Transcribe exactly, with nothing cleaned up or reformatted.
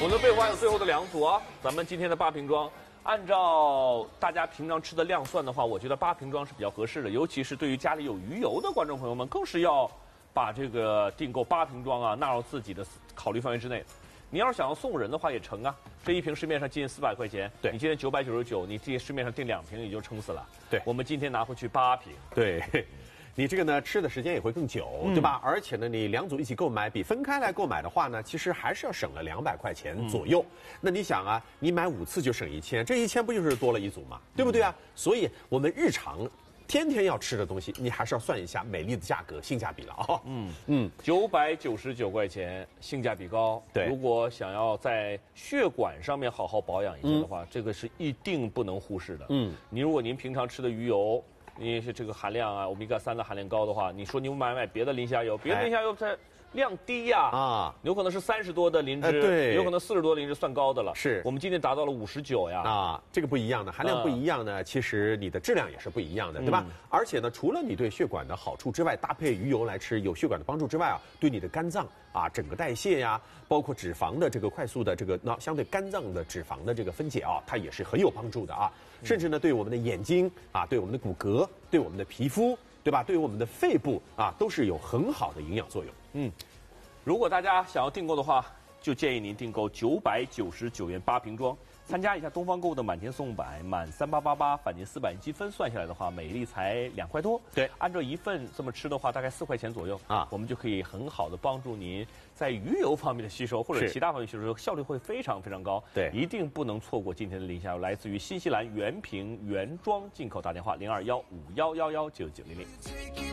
我们的背后还有最后的两组啊，咱们今天的八瓶装，按照大家平常吃的量算的话，我觉得八瓶装是比较合适的，尤其是对于家里有鱼油的观众朋友们，更是要把这个订购八瓶装啊纳入自己的考虑范围之内。你要是想要送人的话也成啊，这一瓶市面上近四百块钱， 对你今天九百九十九，你这市面上订两瓶也就撑死了。 对， 我们今天拿回去八瓶。 对。你这个呢，吃的时间也会更久，嗯、对吧？而且呢，你两组一起购买，比分开来购买的话呢，其实还是要省了两百块钱左右。嗯、那你想啊，你买五次就省一千，这一千不就是多了一组嘛，对不对啊？嗯、所以我们日常天天要吃的东西，你还是要算一下美丽的价格，性价比了啊、哦。 嗯嗯，九百九十九块钱，性价比高。 对， 如果想要在血管上面好好保养一下的话，嗯、这个是一定不能忽视的。嗯，你如果您平常吃的鱼油，你是这个含量啊，欧米伽三的含量高的话，你说你买买别的磷虾油，别的磷虾油它量低呀，啊，有可能是三十多的磷脂，呃、对，有可能四十多的磷脂算高的了。 是， 我们今天达到了五十九呀， 啊，这个不一样的，含量不一样呢，嗯、其实你的质量也是不一样的，对吧？嗯、而且呢，除了你对血管的好处之外，搭配鱼油来吃有血管的帮助之外啊，对你的肝脏啊整个代谢呀，包括脂肪的这个快速的这个那相对肝脏的脂肪的这个分解啊，它也是很有帮助的啊。甚至呢，对我们的眼睛啊，对我们的骨骼，对我们的皮肤，对吧？对于我们的肺部啊，都是有很好的营养作用。 嗯，如果大家想要订购的话，就建议您订购九百九十九元八瓶装，参加一下东方购物的满天送百，满三八八八返您四百积分，算下来的话，每粒才两块多。 对， 按照一份这么吃的话，大概四块钱左右啊， 我们就可以很好的帮助您在鱼油方面的吸收，或者其他方面吸收，效率会非常非常高。 对， 一定不能错过今天的磷虾油，来自于新西兰原瓶原装进口，打电话零二幺五幺幺幺九九零零。